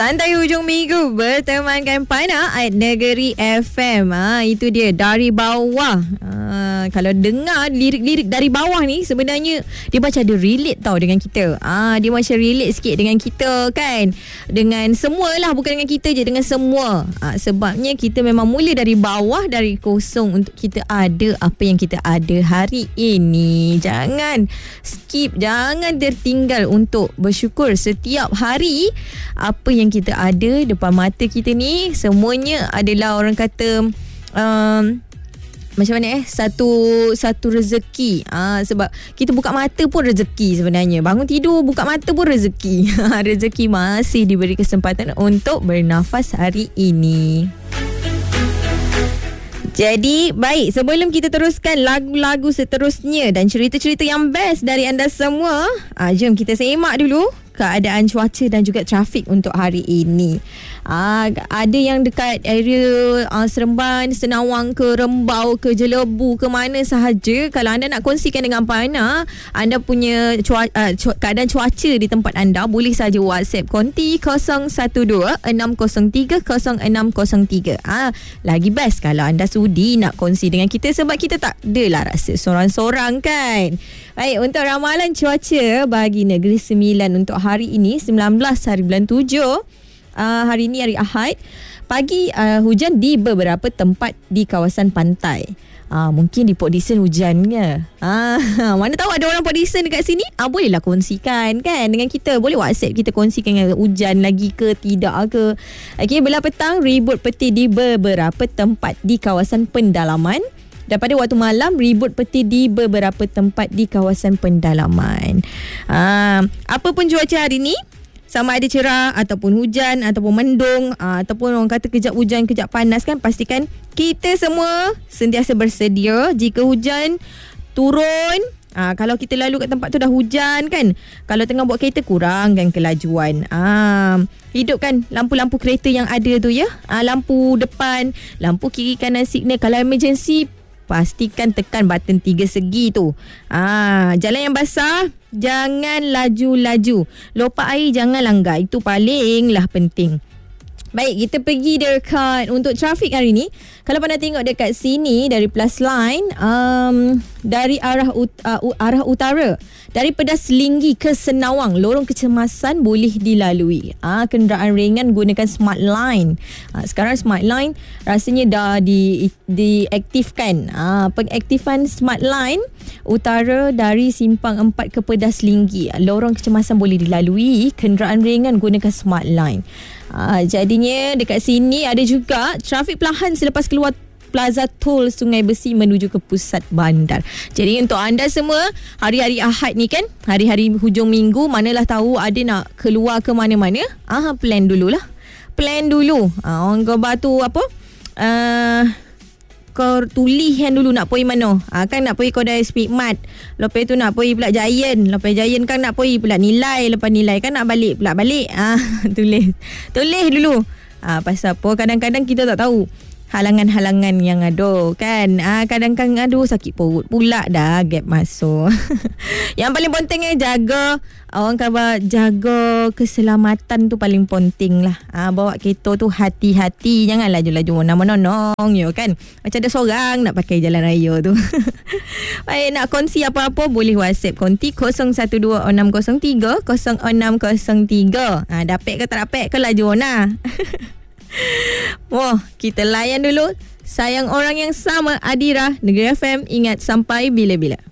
Santai hujung minggu bertemankan Pana Ait Negeri FM. Itu dia dari bawah. Kalau dengar lirik-lirik dari bawah ni, sebenarnya dia macam ada relate tau dengan kita. Dia macam relate sikit dengan kita kan. Dengan semua lah, bukan dengan kita je, dengan semua. Sebabnya kita memang mula dari bawah, dari kosong untuk kita ada apa yang kita ada hari ini. Jangan skip, jangan tertinggal untuk bersyukur setiap hari. Apa yang kita ada depan mata kita ni semuanya adalah, orang kata, macam mana satu rezeki. Sebab kita buka mata pun rezeki sebenarnya. Bangun tidur buka mata pun rezeki. Rezeki masih diberi kesempatan untuk bernafas hari ini. Jadi, baik, sebelum kita teruskan lagu-lagu seterusnya dan cerita-cerita yang best dari anda semua, jom kita semak dulu keadaan cuaca dan juga trafik untuk hari ini. Ada yang dekat area Seremban, Senawang ke Rembau ke Jelebu ke mana sahaja. Kalau anda nak kongsikan dengan Pana anda punya keadaan cuaca di tempat anda, boleh saja WhatsApp konti 012-603-0603. Lagi best kalau anda sudi nak kongsi dengan kita, sebab kita tak adalah rasa sorang-sorang kan. Baik, untuk ramalan cuaca bagi Negeri Sembilan untuk hari ini, 19 hari bulan 7. Hari ini hari Ahad. Pagi hujan di beberapa tempat di kawasan pantai. Mungkin di Port Dickson hujannya. Mana tahu ada orang Port Dickson dekat sini. Bolehlah kongsikan kan dengan kita. Boleh WhatsApp kita kongsikan hujan lagi ke tidak ke. Okey, belah petang ribut peti di beberapa tempat di kawasan pendalaman. Dan pada waktu malam, ribut peti di beberapa tempat di kawasan pendalaman. Apa pun cuaca hari ni, sama ada cerah ataupun hujan ataupun mendung, ataupun orang kata kejap hujan kejap panas kan, pastikan kita semua sentiasa bersedia jika hujan turun. Kalau kita lalu kat tempat tu dah hujan kan, kalau tengah buat kereta, kurangkan kelajuan. Hidupkan lampu-lampu kereta yang ada tu ya. Lampu depan, lampu kiri kanan signal. Kalau emergency, pastikan tekan button 3 segi tu. Jalan yang basah, jangan laju-laju. Lopak air jangan langgar. Itu palinglah penting. Baik, kita pergi dekat untuk trafik hari ni. Kalau anda tengok dekat sini dari plus line, dari arah utara, dari Pedas Linggi ke Senawang, lorong kecemasan boleh dilalui. Kenderaan ringan gunakan Smart Line. Sekarang Smart Line rasanya dah diaktifkan. Pengaktifan Smart Line utara dari Simpang 4 ke Pedas Linggi, lorong kecemasan boleh dilalui. Kenderaan ringan gunakan Smart Line. Jadinya dekat sini ada juga trafik perlahan selepas keluar Plaza Tol Sungai Besi menuju ke pusat bandar. Jadi untuk anda semua, hari-hari Ahad ni kan, hari-hari hujung minggu, manalah tahu ada nak keluar ke mana-mana, plan dululah. Plan dulu. Orang khabar tu apa? Kau tuliskan dulu nak pergi mana. Kan nak pergi Kodai Speedmart, lepas tu nak pergi pula Giant, lepas Giant kan nak pergi pula Nilai, lepas Nilai kan nak balik pula balik. Tulis dulu. Pasal apa, kadang-kadang kita tak tahu halangan-halangan yang ada kan. Kadang-kadang sakit perut pula dah gap masuk. Yang paling penting jaga, orang kata jaga keselamatan tu paling penting lah. Bawa kereta tu hati-hati, jangan laju-laju menonong yo kan. Macam ada seorang nak pakai jalan raya tu. Baik, nak kongsi apa-apa boleh WhatsApp konti 0126030603. Dapat ke tak dapat ke laju nah. Kita layan dulu. Sayang orang yang sama, Adira, Negeri FM. Ingat sampai bila-bila.